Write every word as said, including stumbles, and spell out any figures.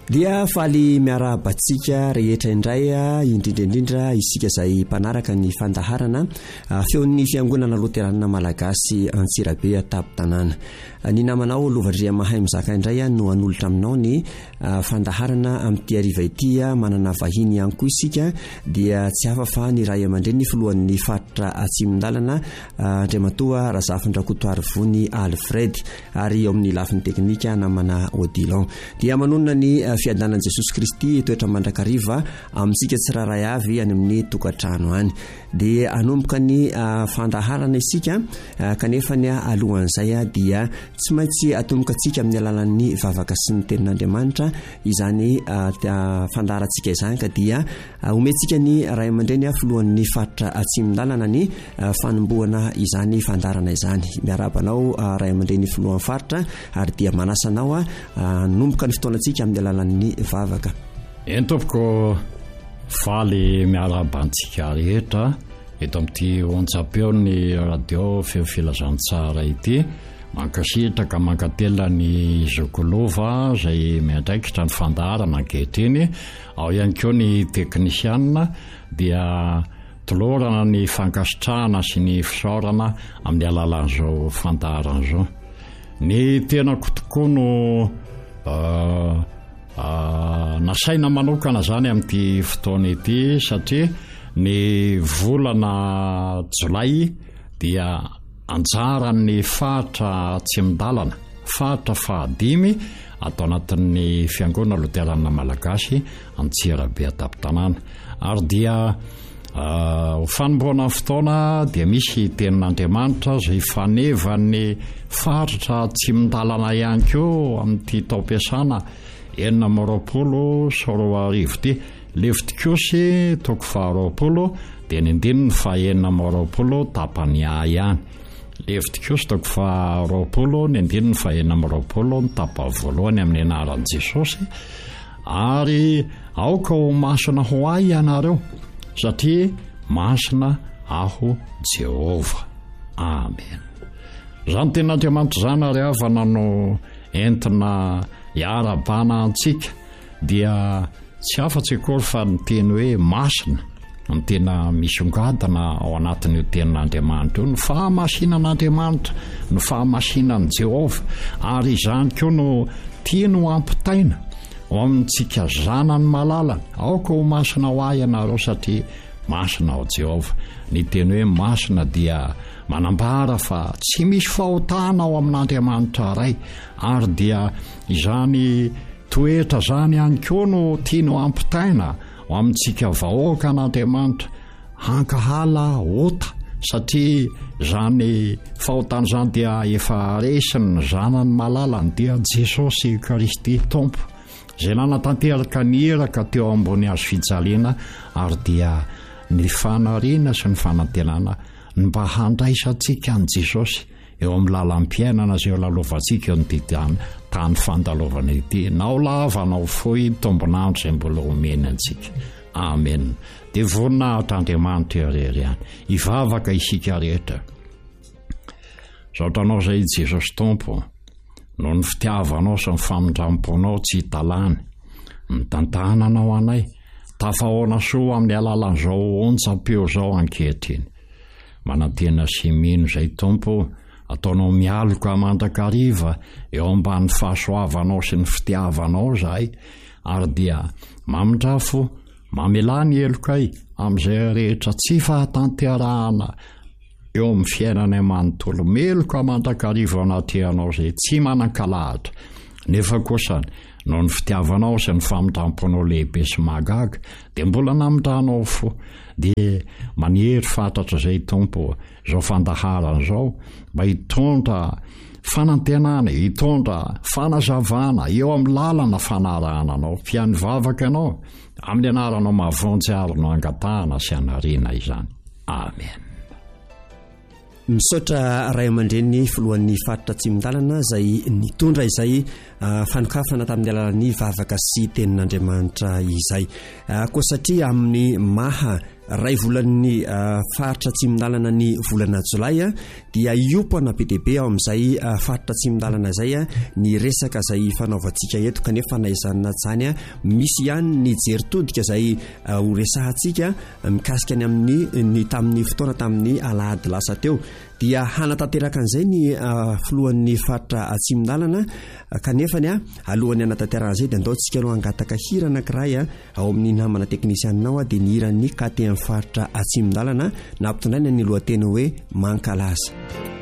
dia faly miarabatsika rehetra indray indrindraindrindra isika izay mpanaraka ny fandaharana feon'ny fiangonana loterana malagasy Antsirabe Tapo-tanàna. Ny namanao Lovadria Mahay Mizaka indray no anolotra aminao ny fandaharana amin'ity ariva ity manana vahiny ihany koa isika dia tsy hafa fa ny ray aman-dreny filohan'ny faritra Atsimindalana Andriamatoa Razafindrakotoary Vony Alfred ary eo amin'ny lafiny teknika namana Odilon dia manonona ny fiadanan'i Jesosy Kristy toetra mandrakariva amintsika tsiraray avy any amin'ny tokantrano any dia anomboka ny fandaharana isika kanefa ny alohan'izay dia tsy maintsy atomboka antsika amin'ny alalan'ny vavaka sy ny tenin'Andriamanitra izany fandaharantsika izany ka dia omentsika ny ray aman-dreny filohan'ny faritra Atsimindalana ny fanombohana izany fandaharana izany. Miarabanao ray aman-dreny filohan'ny faritra ary dia manasanao anomboka ny fotoanantsika amin'ny alalan'ny vavaka. Entompoko faly miarabantsika rehetra eto amin'ity onjam-peon'ny radio feo filazantsara ity mankasitraka ka mankatela ny zokolova izay miandraikitra ny fandaharana ankehitriny ao ihany koa ny teknisianina dia tolorana ny fankasitrahana sy ny fisaorana amin'ny alalan'izao fandaharana izao. Ny tena kotokoa no uh, uh, nasaina manokana zany amin'ity fotoana ity satria ny volana Jolay dia anjaran'ny faritra Atsimindalana faritra fahadimy atao anatin'ny fiangonana loterana malagasy Antsirabe Tapo-tanàna ary dia ho fanomboana fotoana dia misy tenin'Andriamanitra izay fanevan'ny faritra Atsimindalana ihany koa amin'ity taom-piasana enina amby roapolo sy roa arivo ity Levitikosy toko faharoapolo dia ny andininy fahaenina amby roapolo tapany ihany. Levitikosy toko faharoapolo ny andininy fahaenina amby roapolo ny tapa voalohany amin'ny anaran'i Jesosy ary aoka ho masina ho ahy ianareo satria masina aho Jehova. Amen. Zany ten'Andriamanitra zany ary avana no entina hiarabana antsika dia tsy afa-tsy akory fa ny teny hoe masina ny tena misongadana ao anatin'io tenin'Andriamanitra io, ny fahamasinan'Andriamanitra, ny fahamasinan'i Jehova ary izany koa no tiany ho ampitaina ao amintsika zanany malalana. Aoka ho masina ho ahy ianareo satria masina ao Jehova. Ny teny hoe masina dia manambara fa tsy misy fahotana ao amin'Andriamanitra ray ary dia izany toetra zany ihany koa no tiany ho ampitaina ho amintsika vahoaka an'Andriamanitra hankahala ota satria zany fahotana zany dia efa resiny zanany malalany dia Jesosy Kristy Tompo izay nanatanteraka ny eraka teo ambony hazo fijaliana ary dia ny fanariana sy ny fanantenana ny mba handraisantsika an' Jesosy eo amin'ny lalam-piainana izay lalovantsika eo n'ity tany fandalovana ity nao lava nao fohy tombonandro izay mbola omeny antsika. Amen. Dia voninahitra Andriamanitra irery ihany hivavaka isika rehetra. Zaotranao izay Jesosy Tompo no ny fitiavanao sy ny famindramponao tsy hitalany ny tantananao anay tafahoana soa amin'ny alalan'izao onjam-peo zao ankehitriny. Manantena sy mino izay Tompo ataonao mialoka mandrakariva eo ambany fahasoavanao sy ny fitiavanao zahay ary dia mamindrafo mamelany elokay amin'izay rehetra tsy fahatanterahana eo amin'ny fiainana manontolo meloka mandrakariva anatrehanao izay tsy manan-kalahatra nefa kosa no ny fitiavanao sy ny famindramponao lehibe sy mahagaga dia mbola namindranao fo dia maniery fantatra izay Tompo izao fandaharana izao mba hitondra fanantenana, hitondra fanazavana eo amin'ny lalana fanarahana anao fiany vavaka ianao amin'ny anaranao mahavonjy no angatahana sy anariana izany. Amen. Misaotra ray aman-dreny filohan'ny faritra Atsimindalana izay nitondra izay fanokafana tamin'ny alalan'ny vavaka sy tenin'Andriamanitra izay koa satria amin'ny maha ray volan'ny faritra tsimindalana ny volana jolay a dia iopana be deabe ao amin'izay faritra tsimindalana zay a ny resaka zay fanaovantsika eto kanefa naizanina zany a misy ihany ny jeritodika zay ho resahantsika mikasika ny amin'ny ny tamin'ny fotoana tamin'ny alahady lasa teo dia hanatanteraka an'izay ny filohan'ny faritra tsimindalana kanefany a alohan'ny hanatanteran'izay dia andaontsika aloha angataka hira anankiray a ao amin'ny namana teknisianinao a dia ny hirany katy amin'ny faritra tsimindalana nampitondraina ny lohateny hoe mankalaza.